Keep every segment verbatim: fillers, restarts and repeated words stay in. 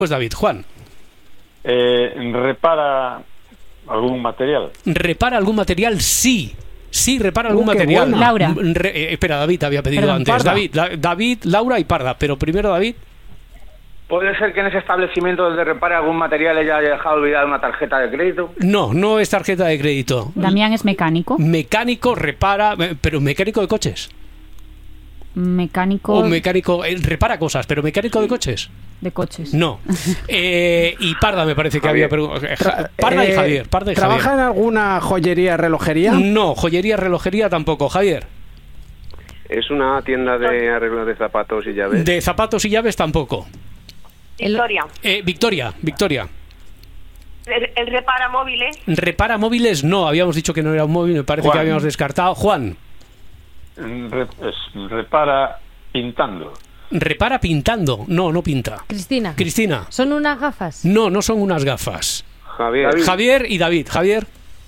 Pues David. Juan. Eh, ¿Repara algún material? ¿Repara algún material? Sí. Sí, repara algún uh, material. Buena. Laura. Re, eh, espera, David había pedido Perdón, antes. Parda. David, la, David, Laura y Parda. Pero primero David. ¿Puede ser que en ese establecimiento donde repare algún material ella haya dejado olvidada una tarjeta de crédito? No, no es tarjeta de crédito. Damián es mecánico. Mecánico repara, eh, pero mecánico de coches. Mecánico O mecánico, eh, repara cosas, pero mecánico de coches. de coches. No. Eh, y Parda me parece que había preguntado. Parda y Eh, Javier. Parda y ¿Trabaja Javier. en alguna joyería, relojería? No, joyería, relojería tampoco. Javier. Es una tienda de arreglo de zapatos y llaves. De zapatos y llaves tampoco. Victoria. Eh, Victoria, Victoria. Él, él repara móviles. Repara móviles, no. Habíamos dicho que no era un móvil, me parece Juan. que habíamos descartado. Juan. Re- es- repara pintando. Repara pintando. No, no pinta. Cristina. Cristina. ¿Son unas gafas? No, no son unas gafas. Javier. David. Javier y David. Javier.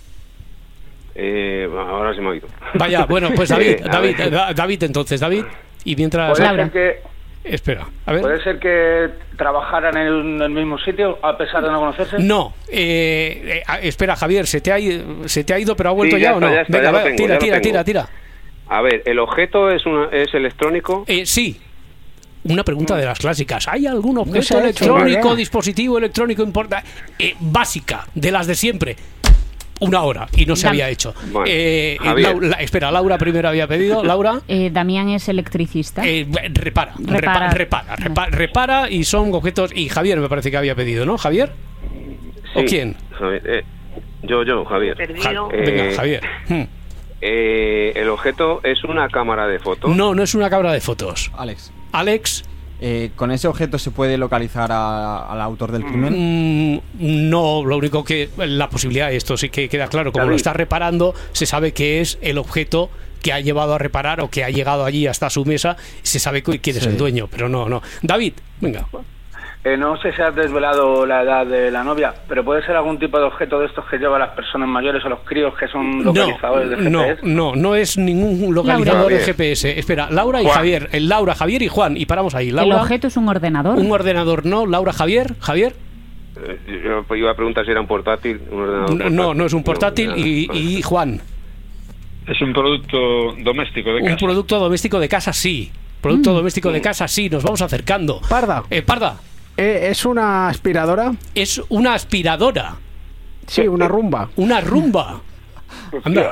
Eh, ahora se me ha ido. Vaya, bueno, pues David, Eh, a David, ver. Da- David entonces, David. Y mientras... ¿Puede Laura. ser que Espera, a ver. puede ser que trabajaran en el, en el mismo sitio a pesar de no conocerse? No, eh, eh, espera, Javier, ¿se te ha ido, se te ha ido pero ha vuelto Sí, ya, ya o está, no? ya está, Venga, ya lo va, tengo, tira, ya lo tira, tengo. tira, tira. A ver, ¿el objeto es, una, es electrónico? Eh, sí. Una pregunta de las clásicas. ¿Hay algún se objeto ha hecho, electrónico, ¿verdad? dispositivo electrónico importante? Eh, básica, de las de siempre. Una hora y no se Dam- había hecho. Bueno, Eh, Javier. Lau- la- espera, Laura primero había pedido. Laura. Eh, Damián es electricista. Eh, repara, repara, Repara. repara, repara, repara y son objetos. Y Javier me parece que había pedido, ¿no? ¿Javier? ¿O Sí, quién? Javier, eh, yo, yo, Javier. Ja- Perdido. Eh, Venga, Javier. Hmm. Eh, ¿El objeto es una cámara de fotos? No, no es una cámara de fotos. Alex, Alex, eh, ¿con ese objeto se puede localizar a- al autor del crimen? mm, no, lo único que la posibilidad, esto sí que queda claro, como lo David. está reparando, se sabe que es el objeto que ha llevado a reparar o que ha llegado allí hasta su mesa, se sabe cu- quién es Sí. el dueño, pero no, no. David, venga. Eh, no sé si has desvelado la edad de la novia, pero puede ser algún tipo de objeto de estos que llevan las personas mayores o los críos que son localizadores de no, G P S. no, no es ningún localizador Laura. de G P S. Espera, Laura y Juan. Javier. El Laura, Javier y Juan. Y paramos ahí. El Laura, objeto es un ordenador. un ordenador, no. Laura, Javier. Javier. Eh, yo iba a preguntar si era un portátil, un ordenador No, portátil. no, no es un portátil. No, y, vale. y Juan. Es un producto doméstico de Un casa. producto doméstico de casa, sí. Producto Mm. doméstico de casa, sí. Nos vamos acercando. Parda. Eh, Parda. Eh, ¿Es una aspiradora? Es una aspiradora. Sí, una rumba. Una rumba. Anda.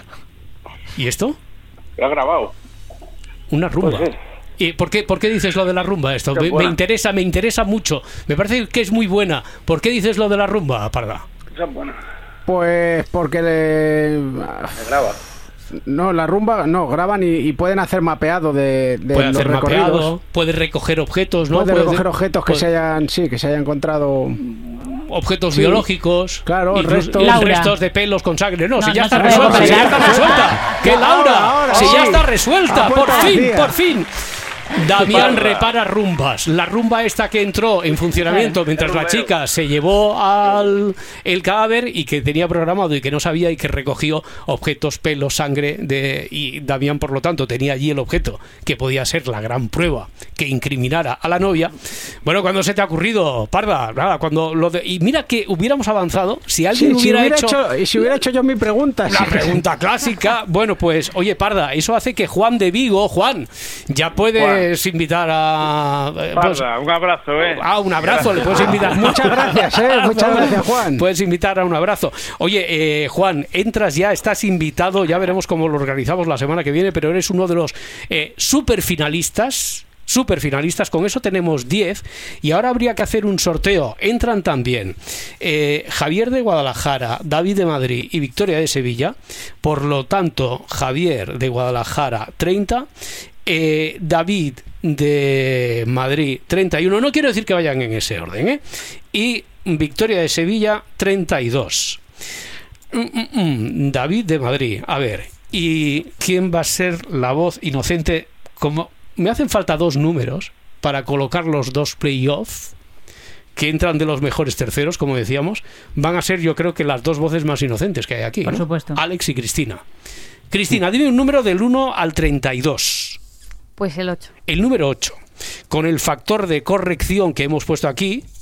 ¿Y esto? Lo ha grabado. Una rumba. Pues sí. ¿Y por qué, por qué dices lo de la rumba esto? Qué Me, me buena. interesa, me interesa mucho. Me parece que es muy buena. ¿Por qué dices lo de la rumba, Parda? Esa es buena. Pues porque le... Se graba. No, la rumba, no, graban y, y pueden hacer mapeado de, de Puede los hacer recorridos. mapeado, puede recoger objetos, ¿no? Puede Puede- recoger objetos que puede- se hayan, sí, que se hayan encontrado. objetos Sí. biológicos, Claro, incluso- restos. y Laura. restos de pelos con sangre. No, No, si ya no está se puede resuelta, si ya está comparar. resuelta. ¡Que Ahora, Laura! ahora, Si sí. ya está resuelta, A por puerta fin, vacía. por fin. Damián Parda. repara rumbas. La rumba esta que entró en funcionamiento mientras la rumbero. chica se llevó al el cadáver y que tenía programado y que no sabía y que recogió objetos, pelos, sangre de y Damián por lo tanto tenía allí el objeto que podía ser la gran prueba que incriminara a la novia. Bueno, cuando se te ha ocurrido, Parda, nada, cuando lo de, y mira que hubiéramos avanzado si alguien Sí, si hubiera, hubiera hecho, hecho, y si hubiera hecho yo mi pregunta. la sí. pregunta clásica, bueno, pues, oye, Parda, eso hace que Juan de Vigo, Juan, ya puedes invitar a... eh, pues, Parda, un abrazo, ¿eh? ah, un abrazo, le puedes invitar. Muchas gracias, eh, muchas gracias, Juan. Puedes invitar a un abrazo. Oye, eh, Juan, entras ya, estás invitado, ya veremos cómo lo organizamos la semana que viene, pero eres uno de los eh, super finalistas. Super finalistas, con eso tenemos diez y ahora habría que hacer un sorteo. Entran también eh, Javier de Guadalajara, David de Madrid y Victoria de Sevilla. Por lo tanto, Javier de Guadalajara treinta, eh, David de Madrid treinta y uno. No quiero decir que vayan en ese orden, ¿eh? Y Victoria de Sevilla treinta y dos. Mm, mm, mm, David de Madrid. A ver, ¿y quién va a ser la voz inocente? Como me hacen falta dos números para colocar los dos playoffs que entran de los mejores terceros, como decíamos, van a ser yo creo que las dos voces más inocentes que hay aquí, Por ¿no? supuesto. Alex y Cristina. Cristina, dime un número del uno al treinta y dos. Pues el ocho. El número ocho. Con el factor de corrección que hemos puesto aquí,